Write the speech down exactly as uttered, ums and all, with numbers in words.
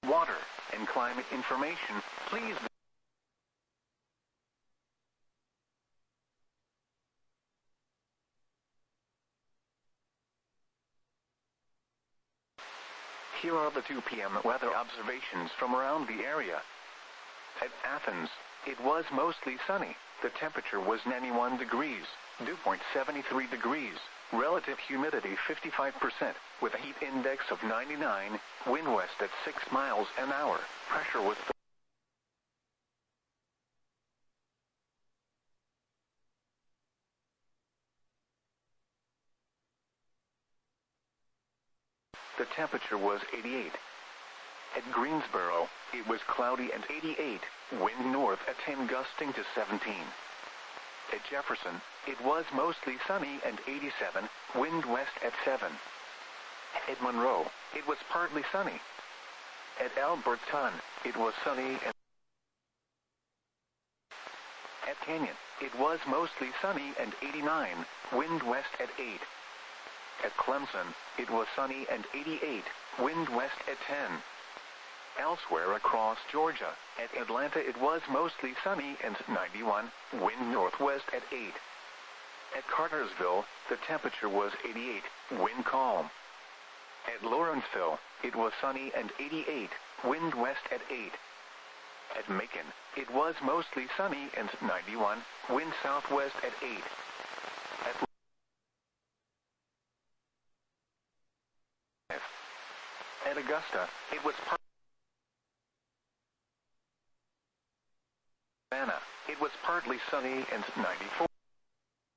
water, and climate information, please Here are the two p m weather observations from around the area. At Athens, it was mostly sunny. The temperature was ninety-one degrees, dew point seventy-three degrees, relative humidity fifty-five percent, with a heat index of ninety-nine, wind west at six miles an hour, pressure was The temperature was eighty-eight. At Greensboro, it was cloudy and eighty-eight, wind north at ten gusting to seventeen. At Jefferson, it was mostly sunny and eighty-seven, wind west at seven. At Monroe, it was partly sunny. At Alberton, it was sunny and At Canyon, it was mostly sunny and eighty-nine, wind west at eight. At Clemson, it was sunny and eighty-eight, wind west at ten. Elsewhere across Georgia, at Atlanta it was mostly sunny and ninety-one, wind northwest at eight. At Cartersville, the temperature was eighty-eight, wind calm. At Lawrenceville, it was sunny and eighty-eight, wind west at eight. At Macon, it was mostly sunny and ninety-one, wind southwest at eight. At At Augusta, it was partly Savannah, it was partly sunny and ninety-four.